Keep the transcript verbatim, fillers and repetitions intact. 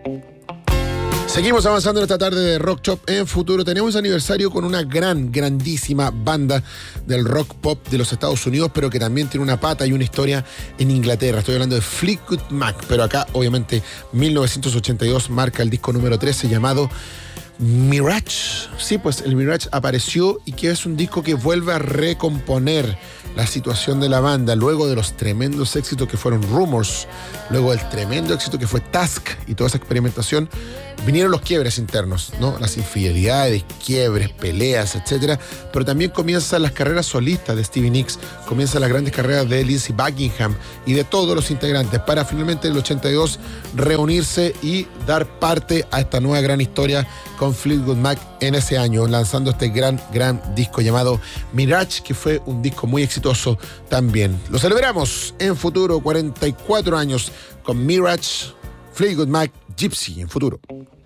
Seguimos avanzando en esta tarde de Rock Shop en Futuro. Tenemos aniversario con una gran, grandísima banda del rock pop de los Estados Unidos, pero que también tiene una pata y una historia en Inglaterra. Estoy hablando de Fleetwood Mac, pero acá, obviamente, mil novecientos ochenta y dos marca el disco número trece llamado Mirage. Sí, pues el Mirage apareció y que es un disco que vuelve a recomponer la situación de la banda luego de los tremendos éxitos que fueron Rumors, luego del tremendo éxito que fue Task y toda esa experimentación. Vinieron los quiebres internos, ¿no? Las infidelidades, quiebres, peleas, etcétera. Pero también comienzan las carreras solistas de Stevie Nicks, comienzan las grandes carreras de Lindsey Buckingham y de todos los integrantes para finalmente en el ochenta y dos reunirse y dar parte a esta nueva gran historia con Fleetwood Mac en ese año, lanzando este gran, gran disco llamado Mirage, que fue un disco muy exitoso también. Lo celebramos en Futuro, cuarenta y cuatro años con Mirage, Fleetwood Mac, Gypsy en Futuro.